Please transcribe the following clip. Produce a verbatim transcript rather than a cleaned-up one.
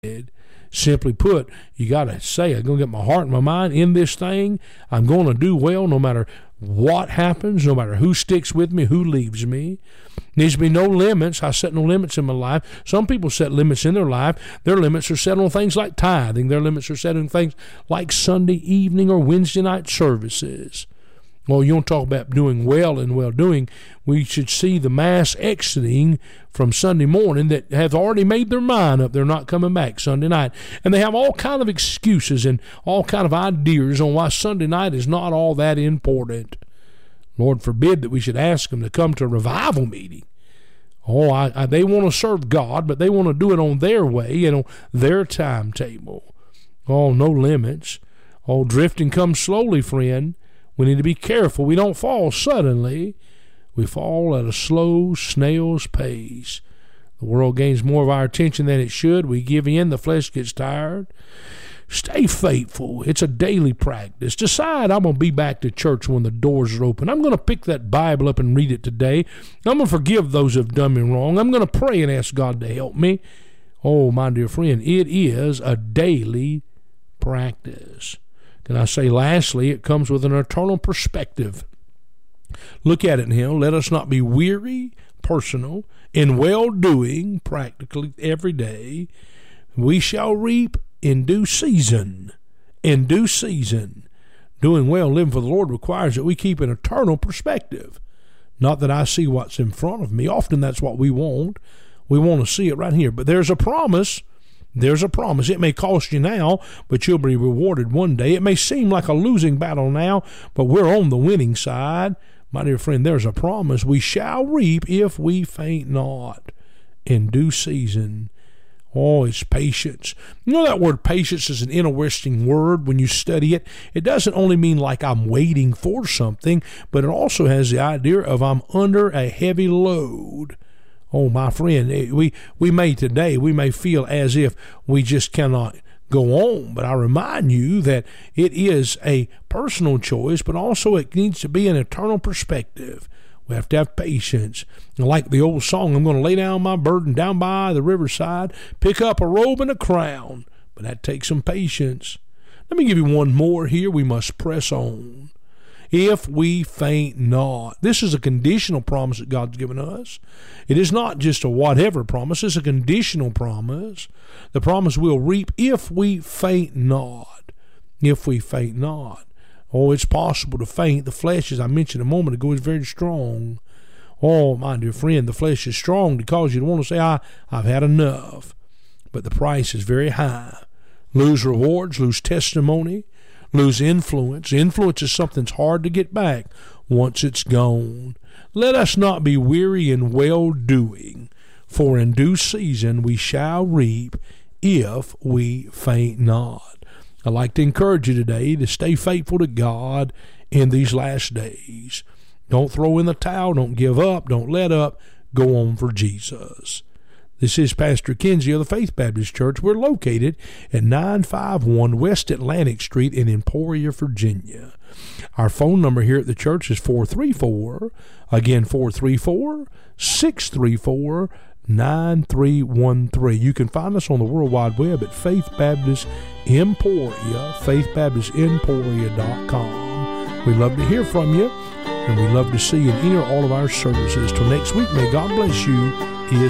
Simply put, you got to say, I'm going to get my heart and my mind in this thing. I'm going to do well no matter what happens, no matter who sticks with me, who leaves me. Needs to be no limits. I set no limits in my life. Some people set limits in their life. Their limits are set on things like tithing. Their limits are set on things like Sunday evening or Wednesday night services. Well, you want to talk about doing well and well-doing, we should see the mass exiting from Sunday morning that have already made their mind up. They're not coming back Sunday night. And they have all kind of excuses and all kind of ideas on why Sunday night is not all that important. Lord forbid that we should ask them to come to a revival meeting. Oh, I, I, they want to serve God, but they want to do it on their way and on their timetable. Oh, no limits. Oh, drifting comes slowly, friend. We need to be careful. We don't fall suddenly. We fall at a slow snail's pace. The world gains more of our attention than it should. We give in. The flesh gets tired. Stay faithful. It's a daily practice. Decide I'm going to be back to church when the doors are open. I'm going to pick that Bible up and read it today. I'm going to forgive those who have done me wrong. I'm going to pray and ask God to help me. Oh, my dear friend, it is a daily practice. Can I say, lastly, it comes with an eternal perspective. Look at it now. Let us not be weary, personal, in well-doing, practically every day. We shall reap in due season. In due season. Doing well, living for the Lord requires that we keep an eternal perspective. Not that I see what's in front of me. Often that's what we want. We want to see it right here. But there's a promise. There's a promise. It may cost you now, but you'll be rewarded one day. It may seem like a losing battle now, but we're on the winning side. My dear friend, there's a promise. We shall reap if we faint not in due season. Oh, it's patience. You know that word patience is an interesting word when you study it. It doesn't only mean like I'm waiting for something, but it also has the idea of I'm under a heavy load. Oh, my friend, we, we may today, we may feel as if we just cannot go on, but I remind you that it is a personal choice, but also it needs to be an eternal perspective. We have to have patience. Like the old song, I'm going to lay down my burden down by the riverside, pick up a robe and a crown, but that takes some patience. Let me give you one more here. We must press on. If we faint not. This is a conditional promise that God's given us. It is not just a whatever promise. It's a conditional promise. The promise we'll reap if we faint not. If we faint not. Oh, it's possible to faint. The flesh, as I mentioned a moment ago, is very strong. Oh, my dear friend, the flesh is strong to cause you to want to say, I, I've had enough. But the price is very high. Lose rewards, lose testimony, lose influence. Influence is something that's hard to get back once it's gone. Let us not be weary in well-doing, for in due season we shall reap if we faint not. I'd like to encourage you today to stay faithful to God in these last days. Don't throw in the towel. Don't give up. Don't let up. Go on for Jesus. This is Pastor Kinsey of the Faith Baptist Church. We're located at nine fifty-one West Atlantic Street in Emporia, Virginia. Our phone number here at the church is four three four, again four three four, six three four, nine three one three. You can find us on the World Wide Web at Faith Baptist Emporia, faith baptist emporia dot com. We love to hear from you, and we love to see you in any or all of our services. Till next week, may God bless you.